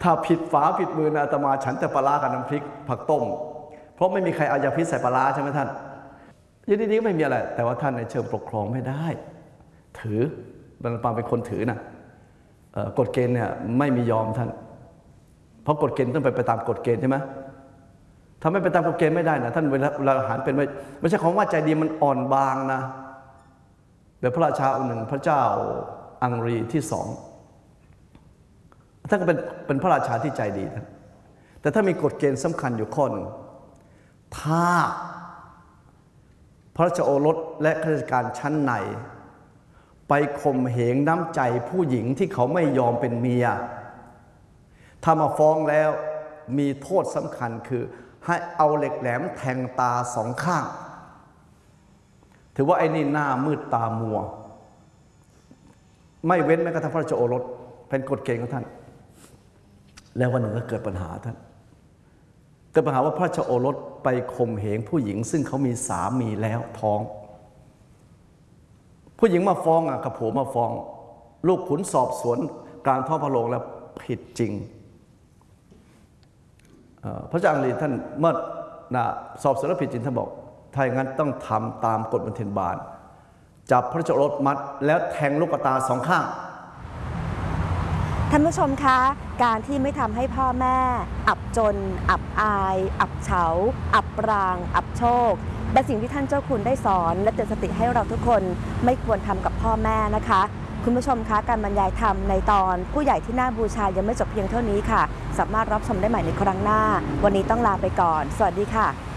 ถ้าผิดฝาผิดมือนะอาตมาฉันแต่ปลากับน้ำพริกผักต้มเพราะไม่มีใครเอายาพิษใส่ปลาใช่ไหมท่านยินดีๆไม่มีอะไรแต่ว่าท่านในเชิงปกครองไม่ได้ถือบรรพเป็นคนถือนะกฎเกณฑ์เนี่ยไม่มียอมท่านเพราะกฎเกณฑ์ต้องไปตามกฎเกณฑ์ใช่ไหมถ้าไม่ไปตามกฎเกณฑ์ไม่ได้นะท่านเวลาอาหารเป็นไม่ใช่ของว่าใจดีมันอ่อนบางนะแบบพระราชาองค์หนึ่งพระเจ้าอังรีที่สองท่านก็เป็นพระราชาที่ใจดีท่านแต่ถ้ามีกฎเกณฑ์สำคัญอยู่ข้อหนึ่งถ้าพระราชโอรสและข้าราชการชั้นในไปข่มเหงน้ำใจผู้หญิงที่เขาไม่ยอมเป็นเมียถ้ามาฟ้องแล้วมีโทษสำคัญคือให้เอาเหล็กแหลมแทงตาสองข้างถือว่าไอ้นี่หน้ามืดตามัวไม่เว้นแม้กระทั่งพระราชโอรสเป็นกฎเกณฑ์ของท่านแล้ววันหนึ่งก็เกิดปัญหาท่านเกิดปัญหาว่าพระราชโอรสไปข่มเหงผู้หญิงซึ่งเขามีสามีแล้วท้องผู้หญิงมาฟ้องกับผัวมาฟ้องลูกขุนสอบสวนกลางท้องพระโรงแล้วผิดจริงพระเจ้าอังรีท่านเมื่อสอบสวนแล้วผิดจริงท่านบอกถ้าอย่างนั้นต้องทำตามกฎบันเทิงบาลจับพระราชโอรสมัดแล้วแทงลูกตาสองข้างท่านผู้ชมคะการที่ไม่ทำให้พ่อแม่อับจนอับอายอับเฉาอับปรางอับโชคเป็นสิ่งที่ท่านเจ้าคุณได้สอนและเตือนสติให้เราทุกคนไม่ควรทำกับพ่อแม่นะคะคุณผู้ชมคะการบรรยายธรรมในตอนผู้ใหญ่ที่น่าบูชายังไม่จบเพียงเท่านี้ค่ะสามารถรับชมได้ใหม่ในครั้งหน้าวันนี้ต้องลาไปก่อนสวัสดีค่ะ